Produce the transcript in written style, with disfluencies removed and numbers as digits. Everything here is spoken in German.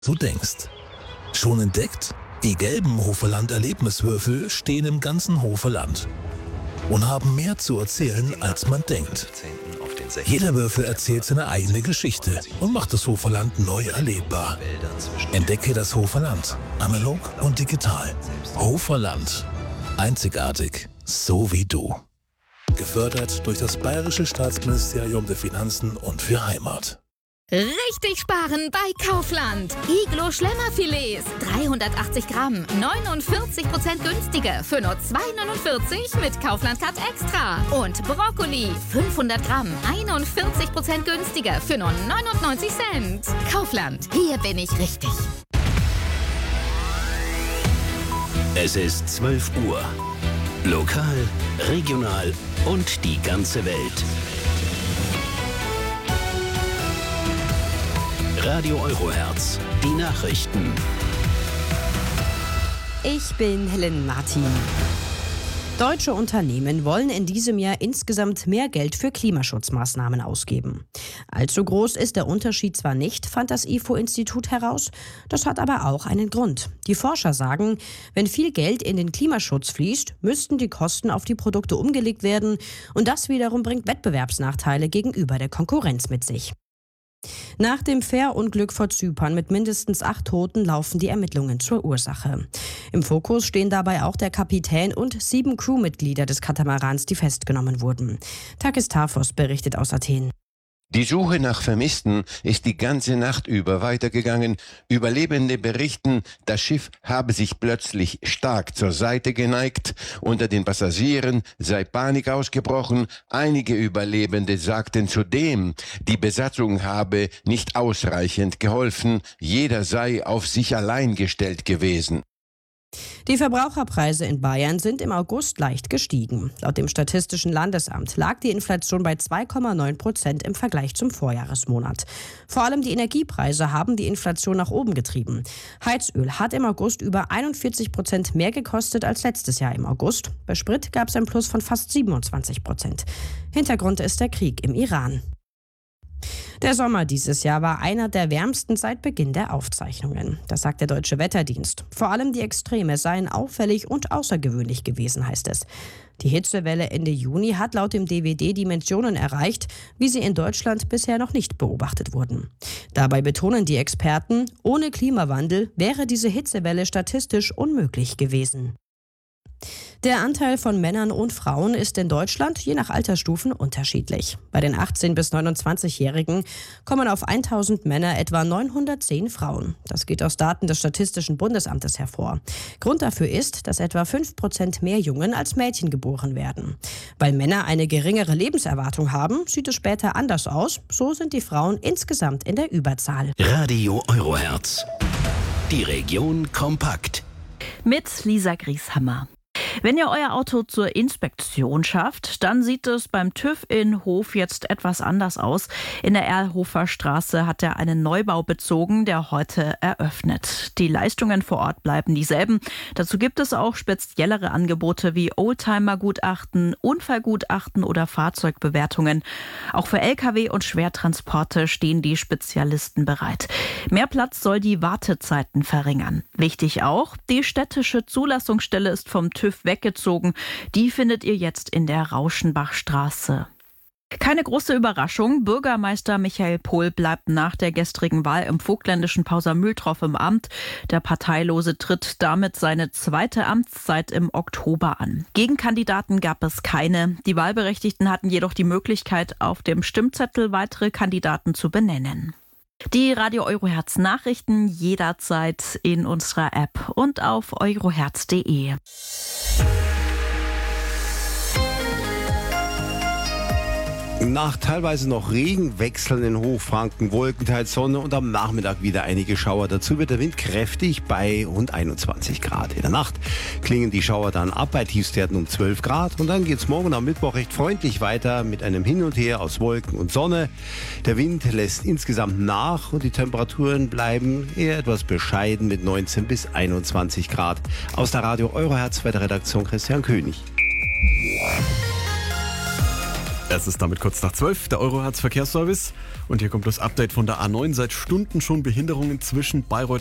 du denkst. Schon entdeckt? Die gelben Hoferland-Erlebniswürfel stehen im ganzen Hoferland und haben mehr zu erzählen, als man denkt. Jeder Würfel erzählt seine eigene Geschichte und macht das Hoferland neu erlebbar. Entdecke das Hoferland, analog und digital. Hoferland, einzigartig, so wie du. Gefördert durch das Bayerische Staatsministerium der Finanzen und für Heimat. Richtig sparen bei Kaufland. Iglo Schlemmerfilets, 380 Gramm, 49% günstiger für nur 2,49 mit Kaufland Cut Extra. Und Brokkoli, 500 Gramm, 41% günstiger für nur 99 Cent. Kaufland, hier bin ich richtig. Es ist 12 Uhr. Lokal, regional und die ganze Welt. Radio Eurohertz, die Nachrichten. Ich bin Helen Martin. Deutsche Unternehmen wollen in diesem Jahr insgesamt mehr Geld für Klimaschutzmaßnahmen ausgeben. Allzu groß ist der Unterschied zwar nicht, fand das IFO-Institut heraus, das hat aber auch einen Grund. Die Forscher sagen, wenn viel Geld in den Klimaschutz fließt, müssten die Kosten auf die Produkte umgelegt werden und das wiederum bringt Wettbewerbsnachteile gegenüber der Konkurrenz mit sich. Nach dem Fährunglück vor Zypern mit mindestens 8 Toten laufen die Ermittlungen zur Ursache. Im Fokus stehen dabei auch der Kapitän und 7 Crewmitglieder des Katamarans, die festgenommen wurden. Takis Tafos berichtet aus Athen. Die Suche nach Vermissten ist die ganze Nacht über weitergegangen. Überlebende berichten, das Schiff habe sich plötzlich stark zur Seite geneigt. Unter den Passagieren sei Panik ausgebrochen. Einige Überlebende sagten zudem, die Besatzung habe nicht ausreichend geholfen. Jeder sei auf sich allein gestellt gewesen. Die Verbraucherpreise in Bayern sind im August leicht gestiegen. Laut dem Statistischen Landesamt lag die Inflation bei 2,9% im Vergleich zum Vorjahresmonat. Vor allem die Energiepreise haben die Inflation nach oben getrieben. Heizöl hat im August über 41% mehr gekostet als letztes Jahr im August. Bei Sprit gab es ein Plus von fast 27%. Hintergrund ist der Krieg im Iran. Der Sommer dieses Jahr war einer der wärmsten seit Beginn der Aufzeichnungen. Das sagt der Deutsche Wetterdienst. Vor allem die Extreme seien auffällig und außergewöhnlich gewesen, heißt es. Die Hitzewelle Ende Juni hat laut dem DWD Dimensionen erreicht, wie sie in Deutschland bisher noch nicht beobachtet wurden. Dabei betonen die Experten, ohne Klimawandel wäre diese Hitzewelle statistisch unmöglich gewesen. Der Anteil von Männern und Frauen ist in Deutschland je nach Altersstufen unterschiedlich. Bei den 18- bis 29-Jährigen kommen auf 1000 Männer etwa 910 Frauen. Das geht aus Daten des Statistischen Bundesamtes hervor. Grund dafür ist, dass etwa 5% mehr Jungen als Mädchen geboren werden. Weil Männer eine geringere Lebenserwartung haben, sieht es später anders aus. So sind die Frauen insgesamt in der Überzahl. Radio Eurohertz, die Region kompakt. Mit Lisa Grieshammer. Wenn ihr euer Auto zur Inspektion schafft, dann sieht es beim TÜV in Hof jetzt etwas anders aus. In der Erlhofer Straße hat er einen Neubau bezogen, der heute eröffnet. Die Leistungen vor Ort bleiben dieselben. Dazu gibt es auch speziellere Angebote wie Oldtimer-Gutachten, Unfallgutachten oder Fahrzeugbewertungen. Auch für Lkw und Schwertransporte stehen die Spezialisten bereit. Mehr Platz soll die Wartezeiten verringern. Wichtig auch, die städtische Zulassungsstelle ist vom TÜV weggezogen. Die findet ihr jetzt in der Rauschenbachstraße. Keine große Überraschung. Bürgermeister Michael Pohl bleibt nach der gestrigen Wahl im vogtländischen Pausamühltorf im Amt. Der Parteilose tritt damit seine zweite Amtszeit im Oktober an. Gegenkandidaten gab es keine. Die Wahlberechtigten hatten jedoch die Möglichkeit, auf dem Stimmzettel weitere Kandidaten zu benennen. Die Radio Eurohertz Nachrichten jederzeit in unserer App und auf eurohertz.de. Nach teilweise noch Regen wechseln in Hochfranken Wolken, teils Sonne und am Nachmittag wieder einige Schauer. Dazu wird der Wind kräftig bei rund 21 Grad. In der Nacht klingen die Schauer dann ab bei Tiefstwerten um 12 Grad. Und dann geht es morgen am Mittwoch recht freundlich weiter mit einem Hin und Her aus Wolken und Sonne. Der Wind lässt insgesamt nach und die Temperaturen bleiben eher etwas bescheiden mit 19 bis 21 Grad. Aus der Radio Eurohertz Wetterredaktion Christian König. Es ist damit kurz nach 12, der Eurohertz Verkehrsservice. Und hier kommt das Update von der A9. Seit Stunden schon Behinderungen zwischen Bayreuth